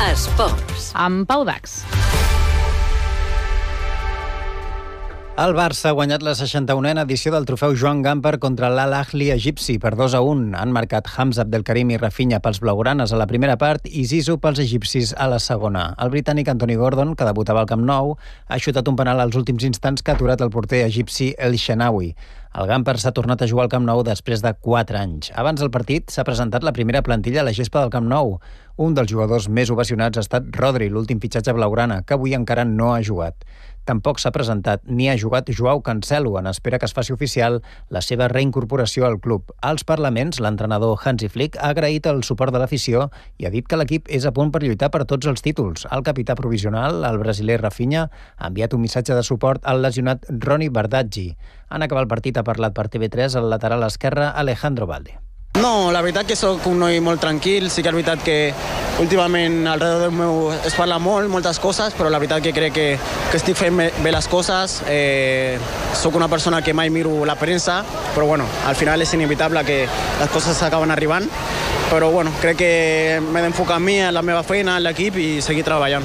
Esports. Amb Pau Dax. El Barça ha guanyat la 61a edició del trofeu Joan Gamper contra l'Al Ahly egipci per 2-1. Han marcat Hamza Abdelkarim i Rafinha pels blaugranes a la primera part i Zizou pels egipcis a la segona. El britànic Anthony Gordon, que debutava al Camp Nou, ha xutat un penal als últims instants que ha aturat el porter egipci El Shenawi. El Gamper s'ha tornat a jugar al Camp Nou després de 4 anys. Abans del partit s'ha presentat la primera plantilla a la gespa del Camp Nou. Un dels jugadors més ovacionats ha estat Rodri, l'últim fitxatge blaugrana, que avui encara no ha jugat. Tampoc s'ha presentat ni ha jugat Joao Cancelo, en espera que es faci oficial la seva reincorporació al club. Als parlaments, l'entrenador Hansi Flick ha agraït el suport de l'afició i ha dit que l'equip és a punt per lluitar per tots els títols. El capità provisional, el brasiler Rafinha, ha enviat un missatge de suport al lesionat Ronny Bardghji. En acabar el partit ha parlat per TV3 el lateral esquerre Alejandro Balde. No, la veritat que sóc un noi molt tranquil, sí que és veritat que últimament alrededor meu es parla moltes coses, però la veritat que crec que estic fent bé les coses. Sóc una persona que mai miro la premsa, però bueno, al final és inevitable que les coses s'acaben arribant, però bueno, crec que m'he d'enfocar en mi, en la meva feina, en l'equip i seguir treballant.